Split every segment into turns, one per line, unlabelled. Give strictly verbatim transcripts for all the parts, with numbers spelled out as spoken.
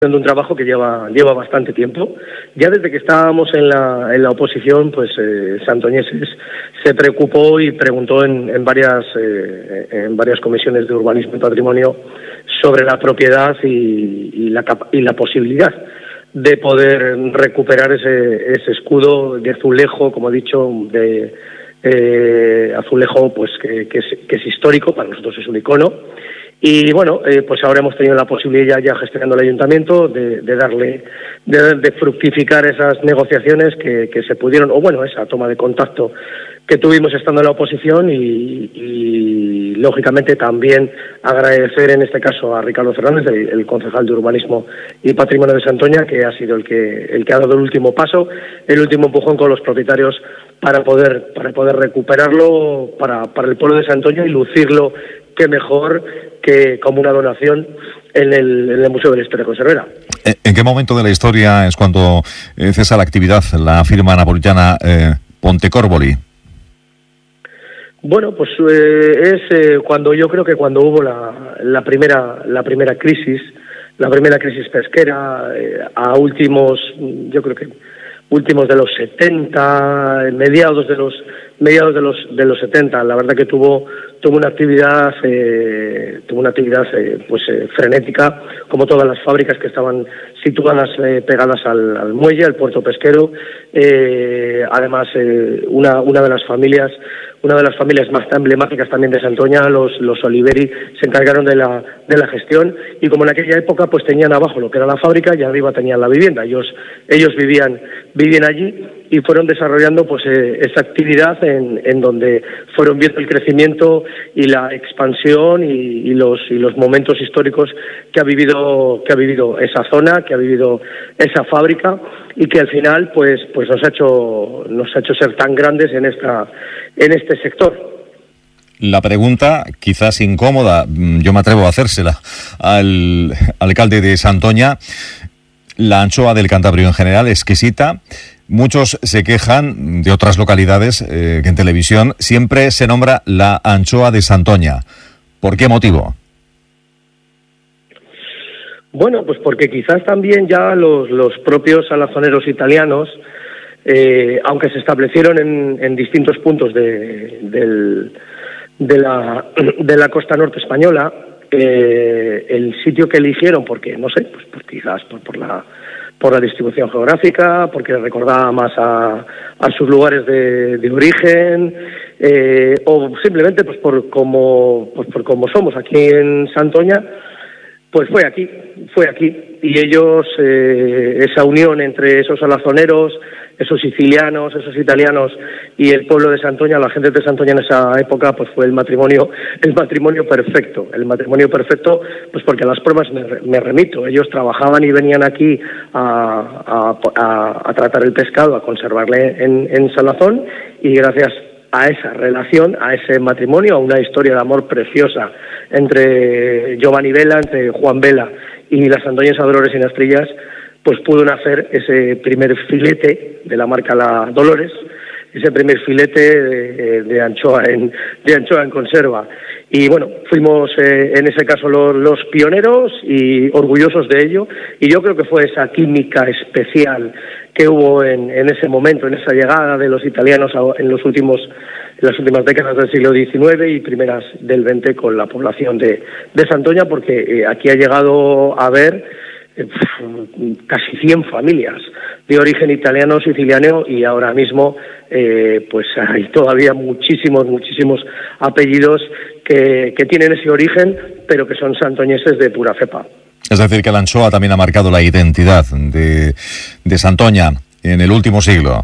de un trabajo que lleva lleva bastante tiempo. Ya desde que estábamos en la en la oposición, pues eh, Santoñeses se preocupó y preguntó en, en varias eh, en varias comisiones de urbanismo y patrimonio sobre la propiedad y, y la y la posibilidad de poder recuperar ese ese escudo de azulejo, como he dicho, de eh, azulejo, pues que, que, es, que es histórico, para nosotros es un icono. Y bueno, eh, pues ahora hemos tenido la posibilidad, ya gestionando el ayuntamiento, de, de darle, de, de fructificar esas negociaciones que, que se pudieron, o bueno, esa toma de contacto que tuvimos estando en la oposición y, y lógicamente también agradecer en este caso a Ricardo Fernández, el, el concejal de Urbanismo y Patrimonio de Santoña, que ha sido el que el que ha dado el último paso, el último empujón con los propietarios para poder para poder recuperarlo para, para el pueblo de Santoña y lucirlo, que mejor que como una donación en el, en el Museo de la Historia Conservera.
¿En qué momento de la historia es cuando eh, cesa la actividad la firma napolitana eh, Pontecorvoli?
Bueno, pues eh, es eh, cuando yo creo que cuando hubo la, la primera la primera crisis, la primera crisis pesquera, eh, a últimos, yo creo que últimos de los setenta, mediados de los mediados de los de los setenta, la verdad que tuvo tuvo una actividad eh, tuvo una actividad eh, pues eh, frenética, como todas las fábricas que estaban situadas eh, pegadas al, al muelle, al puerto pesquero. Eh, además, eh, una una de las familias una de las familias más emblemáticas también de Santoña, los los Oliveri, se encargaron de la de la gestión, y como en aquella época pues tenían abajo lo que era la fábrica y arriba tenían la vivienda. Ellos ellos vivían vivían allí y fueron desarrollando pues eh, esa actividad en, en donde fueron viendo el crecimiento y la expansión y, y los y los momentos históricos que ha vivido que ha vivido esa zona, que ha vivido esa fábrica, y que al final pues pues nos ha hecho nos ha hecho ser tan grandes en esta en este sector.
La pregunta, quizás incómoda, yo me atrevo a hacérsela al alcalde de Santoña. La anchoa del Cantábrico en general, exquisita. Muchos se quejan de otras localidades eh, que en televisión siempre se nombra la anchoa de Santoña. ¿Por qué motivo?
Bueno, pues porque quizás también ya los, los propios salazoneros italianos, eh, aunque se establecieron en, en distintos puntos de, del, de, la, de la costa norte española, eh, el sitio que eligieron, porque no sé, pues, pues quizás por, por la por la distribución geográfica, porque recordaba más a, a sus lugares de, de origen, eh, o simplemente pues por como pues por como somos aquí en Santoña, pues fue aquí, fue aquí. Y ellos, eh, esa unión entre esos salazoneros, esos sicilianos, esos italianos y el pueblo de Santoña, la gente de Santoña en esa época, pues fue el matrimonio, el matrimonio perfecto, el matrimonio perfecto, pues porque a las pruebas me, me remito. Ellos trabajaban y venían aquí a, a, a, a tratar el pescado, a conservarle en, en salazón, y gracias a esa relación, a ese matrimonio, a una historia de amor preciosa entre Giovanni Vela, entre Juan Vela y las santoñesas Dolores y Nastrillas, pues pudo nacer ese primer filete de la marca La Dolores, ese primer filete de, de anchoa en de anchoa en conserva. Y bueno, fuimos eh, en ese caso los, los pioneros y orgullosos de ello, y yo creo que fue esa química especial que hubo en, en ese momento, en esa llegada de los italianos a, en los últimos en las últimas décadas del siglo diecinueve y primeras del veinte con la población de, de Santoña, porque eh, aquí ha llegado a haber eh, casi cien familias de origen italiano, siciliano, y ahora mismo eh, pues hay todavía muchísimos, muchísimos apellidos que, que tienen ese origen, pero que son santoñeses de pura cepa.
Es decir, que la anchoa también ha marcado la identidad de, de Santoña en el último siglo.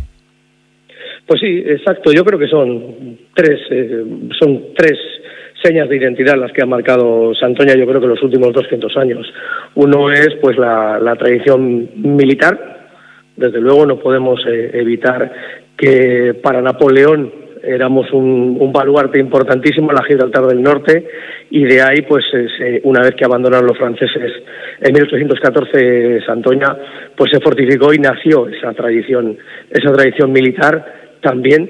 Pues sí, exacto. Yo creo que son tres, eh, son tres señas de identidad las que ha marcado Santoña, yo creo que los últimos doscientos años. Uno es pues la, la tradición militar. Desde luego no podemos eh, evitar que para Napoleón éramos un, un baluarte importantísimo en la Gibraltar del Norte, y de ahí, pues eh, una vez que abandonaron los franceses en mil ochocientos catorce Santoña, pues se fortificó y nació esa tradición, esa tradición militar también.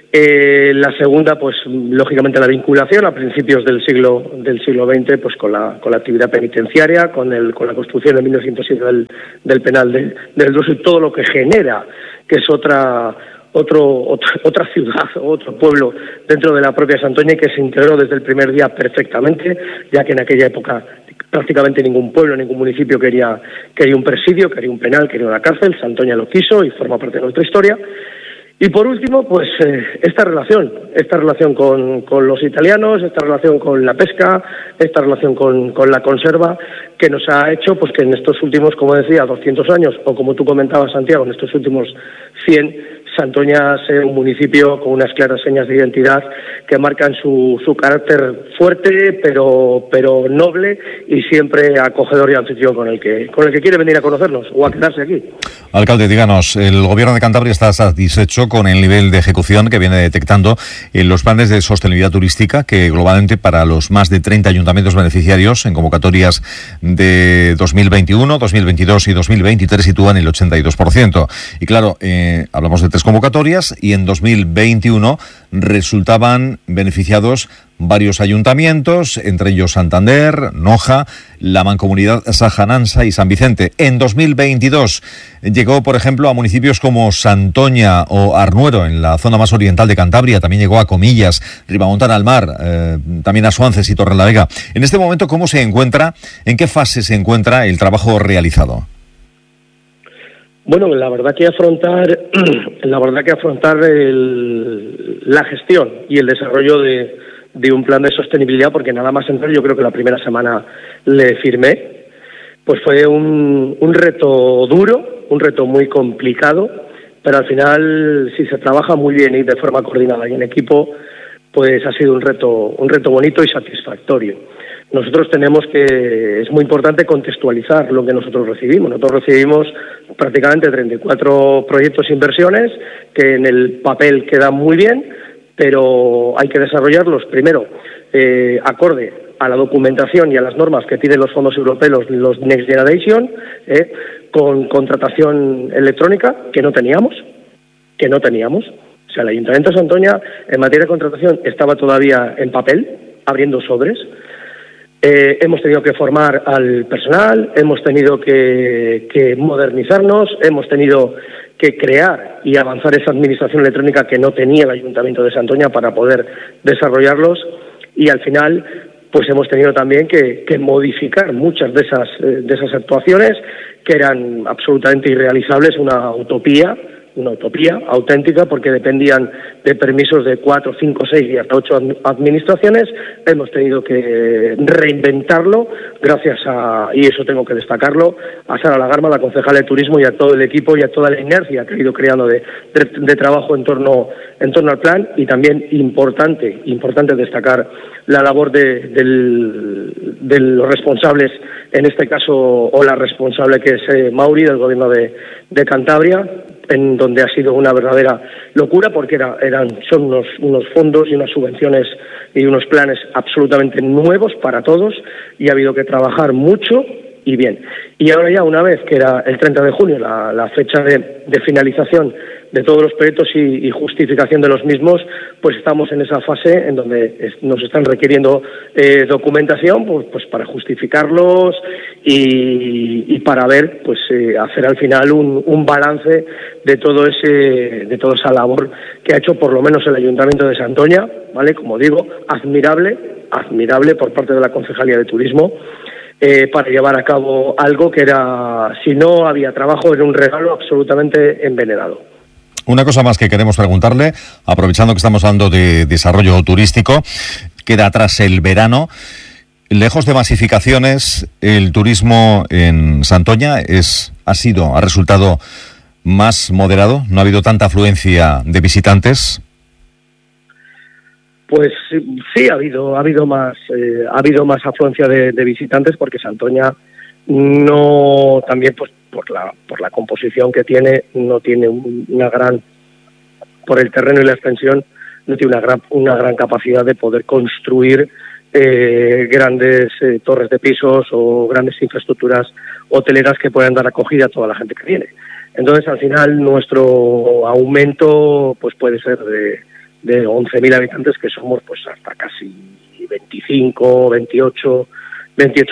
Eh, la segunda, pues lógicamente la vinculación a principios del siglo del siglo veinte, pues con la con la actividad penitenciaria, con el con la construcción en mil novecientos siete del, del penal de, del Druso y todo lo que genera, que es otra otro, otro otra ciudad, otro pueblo dentro de la propia Santoña, y que se integró desde el primer día perfectamente, ya que en aquella época prácticamente ningún pueblo, ningún municipio quería quería un presidio, quería un penal, quería una cárcel. Santoña lo quiso y forma parte de nuestra historia. Y por último, pues eh, esta relación, esta relación con, con los italianos, esta relación con la pesca, esta relación con, con la conserva, que nos ha hecho pues que en estos últimos, como decía, doscientos años, o como tú comentabas, Santiago, en estos últimos cien, Santoña sea un municipio con unas claras señas de identidad que marcan su, su carácter fuerte, pero pero noble y siempre acogedor y anfitrión con el que con el que quiere venir a conocernos o a quedarse aquí.
Alcalde, díganos, el Gobierno de Cantabria está satisfecho con el nivel de ejecución que viene detectando en los planes de sostenibilidad turística, que globalmente para los más de treinta ayuntamientos beneficiarios en convocatorias de dos mil veintiuno, dos mil veintidós y dos mil veintitrés sitúan el ochenta y dos por ciento. Y claro, eh, hablamos de tres convocatorias y en dos mil veintiuno resultaban beneficiados varios ayuntamientos, entre ellos Santander, Noja, la Mancomunidad Saja-Nansa y San Vicente. En dos mil veintidós llegó, por ejemplo, a municipios como Santoña o Arnuero, en la zona más oriental de Cantabria. También llegó a Comillas, Ribamontana al Mar, eh, también a Suances y Torrelavega. En este momento, ¿cómo se encuentra, en qué fase se encuentra el trabajo realizado?
Bueno, la verdad que afrontar, la verdad que afrontar el, la gestión y el desarrollo de, de un plan de sostenibilidad, porque nada más entrar, yo creo que la primera semana le firmé, pues fue un, un reto duro, un reto muy complicado, pero al final, si se trabaja muy bien y de forma coordinada y en equipo, pues ha sido un reto, un reto bonito y satisfactorio. Nosotros tenemos que, es muy importante contextualizar lo que nosotros recibimos. Nosotros recibimos prácticamente treinta y cuatro proyectos e inversiones que en el papel quedan muy bien, pero hay que desarrollarlos primero eh, acorde a la documentación y a las normas que piden los fondos europeos, los Next Generation, eh, con contratación electrónica que no teníamos, que no teníamos. O sea, el Ayuntamiento de Santoña en materia de contratación estaba todavía en papel, abriendo sobres. Eh, hemos tenido que formar al personal, hemos tenido que, que modernizarnos, hemos tenido que crear y avanzar esa administración electrónica que no tenía el Ayuntamiento de Santoña para poder desarrollarlos, y al final pues hemos tenido también que, que modificar muchas de esas, eh, de esas actuaciones que eran absolutamente irrealizables, una utopía, una utopía auténtica, porque dependían de permisos de cuatro, cinco, seis y hasta ocho administraciones. Hemos tenido que reinventarlo gracias a, y eso tengo que destacarlo, a Sara Lagarma, la concejala de Turismo, y a todo el equipo y a toda la inercia que ha ido creando de, de, de trabajo en torno, en torno al plan. Y también importante, importante destacar la labor de, del, de los responsables, en este caso, o la responsable que es eh, Mauri, del Gobierno de, de Cantabria, en donde ha sido una verdadera locura, porque era, eran son unos, unos fondos y unas subvenciones y unos planes absolutamente nuevos para todos, y ha habido que trabajar mucho y bien. Y ahora ya, una vez que era el treinta de junio, la, la fecha de, de finalización de todos los proyectos y, y justificación de los mismos, pues estamos en esa fase en donde es, nos están requiriendo eh, documentación pues, pues para justificarlos y, y para ver, pues eh, hacer al final un, un balance de todo ese, de toda esa labor que ha hecho por lo menos el Ayuntamiento de Santoña, ¿vale? Como digo, admirable, admirable por parte de la Concejalía de Turismo. Eh, para llevar a cabo algo que era, si no había trabajo, era un regalo absolutamente envenenado.
Una cosa más que queremos preguntarle, aprovechando que estamos hablando de desarrollo turístico, queda atrás el verano. Lejos de masificaciones, el turismo en Santoña es, ha sido, ha resultado más moderado, no ha habido tanta afluencia de visitantes.
Pues sí, ha habido ha habido más eh, ha habido más afluencia de, de visitantes, porque Santoña no, también pues por la por la composición que tiene, no tiene una gran, por el terreno y la extensión, no tiene una gran una gran capacidad de poder construir eh, grandes eh, torres de pisos o grandes infraestructuras hoteleras que puedan dar acogida a toda la gente que viene. Entonces, al final, nuestro aumento pues puede ser de de once mil habitantes, que somos pues hasta casi veinticinco, veintiocho, veintiocho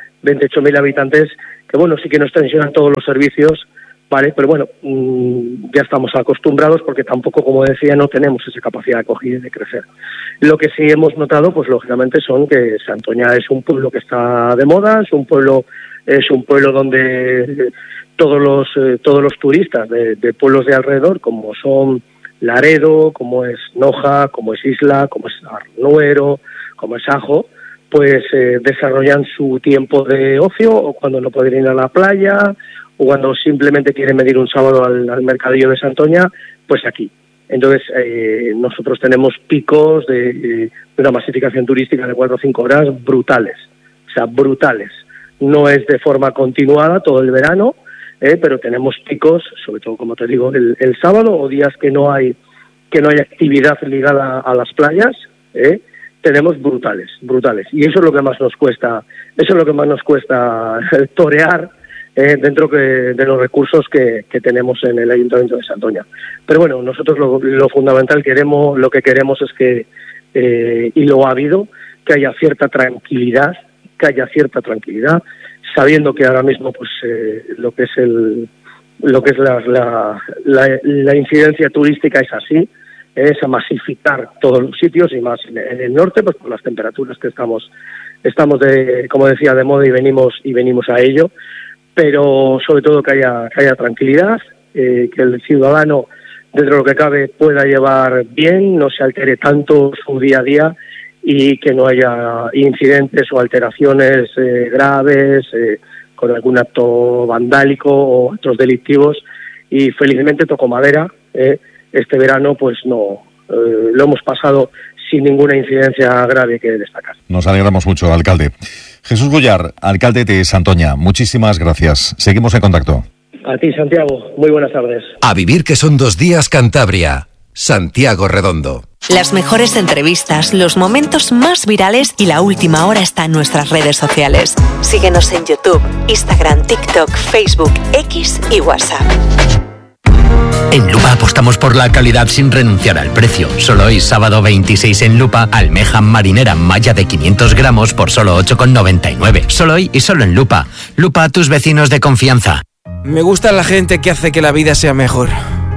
mil habitantes, que bueno, sí que nos tensionan todos los servicios, vale, pero bueno, mmm, ya estamos acostumbrados porque tampoco, como decía, no tenemos esa capacidad de acogida y de crecer. Lo que sí hemos notado, pues lógicamente, son que Santoña es un pueblo que está de moda, es un pueblo, es un pueblo donde todos los eh, todos los turistas de, de pueblos de alrededor, como son Laredo, como es Noja, como es Isla, como es Arnuero, como es Ajo, pues eh, desarrollan su tiempo de ocio, o cuando no pueden ir a la playa, o cuando simplemente quieren venir un sábado al, al mercadillo de Santoña, pues aquí. Entonces, eh, nosotros tenemos picos de, de una masificación turística de cuatro o cinco horas brutales, o sea, brutales. No es de forma continuada todo el verano, eh, pero tenemos picos, sobre todo, como te digo, el, el sábado, o días que no hay que no hay actividad ligada a las playas, eh, tenemos brutales, brutales. Y eso es lo que más nos cuesta, eso es lo que más nos cuesta torear, Eh, dentro que, de los recursos que, que tenemos en el Ayuntamiento de Santoña. Pero bueno, nosotros lo, lo fundamental queremos, lo que queremos es que, eh, y lo ha habido, que haya cierta tranquilidad, que haya cierta tranquilidad, sabiendo que ahora mismo pues eh, lo que es el lo que es la, la, la, la incidencia turística es así, es a masificar todos los sitios, y más en, en el norte, pues por las temperaturas que estamos estamos de, como decía, de moda, y venimos y venimos a ello. Pero sobre todo que haya, que haya tranquilidad, eh, que el ciudadano, dentro de lo que cabe, pueda llevar bien, no se altere tanto su día a día, y que no haya incidentes o alteraciones eh, graves, eh, con algún acto vandálico o actos delictivos. Y felizmente, toco madera, eh, este verano pues no eh, lo hemos pasado sin ninguna incidencia grave que destacar.
Nos alegramos mucho, alcalde. Jesús Gullar, alcalde de Santoña, muchísimas gracias. Seguimos en contacto.
A ti, Santiago. Muy buenas tardes.
A vivir que son dos días Cantabria. Santiago Redondo.
Las mejores entrevistas, los momentos más virales y la última hora está en nuestras redes sociales. Síguenos en YouTube, Instagram, TikTok, Facebook, X y WhatsApp.
En Lupa apostamos por la calidad sin renunciar al precio. Solo hoy, sábado veintiséis, en Lupa, almeja marinera malla de quinientos gramos por solo ocho con noventa y nueve. Solo hoy y solo en Lupa. Lupa, tus vecinos de confianza.
Me gusta la gente que hace que la vida sea mejor.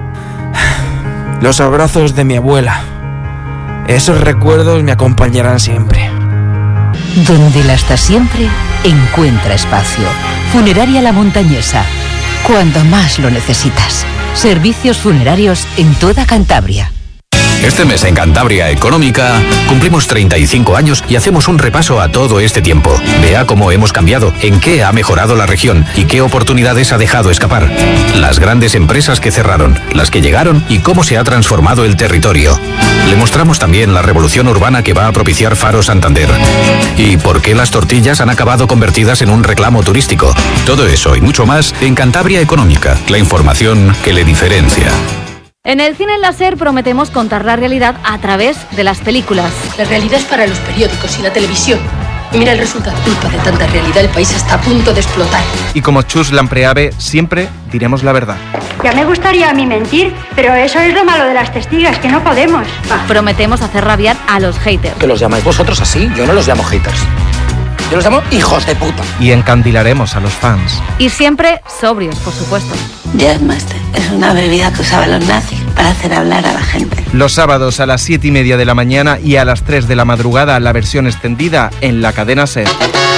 Los abrazos de mi abuela. Esos recuerdos me acompañarán siempre.
Donde la está siempre, encuentra espacio. Funeraria La Montañesa. Cuando más lo necesitas. Servicios funerarios en toda Cantabria.
Este mes en Cantabria Económica cumplimos treinta y cinco años y hacemos un repaso a todo este tiempo. Vea cómo hemos cambiado, en qué ha mejorado la región y qué oportunidades ha dejado escapar. Las grandes empresas que cerraron, las que llegaron y cómo se ha transformado el territorio. Le mostramos también la revolución urbana que va a propiciar Faro Santander. Y por qué las tortillas han acabado convertidas en un reclamo turístico. Todo eso y mucho más en Cantabria Económica, la información que le diferencia.
En el Cine Láser prometemos contar la realidad a través de las películas.
La realidad es para los periódicos y la televisión. Y mira el resultado. Culpa de tanta realidad, el país está a punto de explotar.
Y como Chus Lampreave, siempre diremos la verdad.
Ya me gustaría a mí mentir, pero eso es lo malo de las testigas, que no podemos.
Va. Prometemos hacer rabiar a los haters.
¿Que los llamáis vosotros así? Yo no los llamo haters. Yo los llamo hijos de puta.
Y encandilaremos a los fans.
Y siempre sobrios, por supuesto.
Jazzmaster es una bebida que usaban los nazis para hacer hablar a la gente.
Los sábados a las siete y media de la mañana y a las tres de la madrugada la versión extendida en la cadena SER.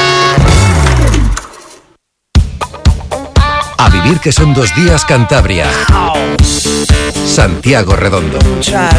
A vivir que son dos días Cantabria. Santiago Redondo.